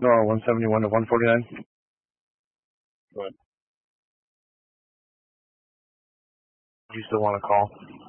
No, 171 to 149. Go ahead. You still want to call?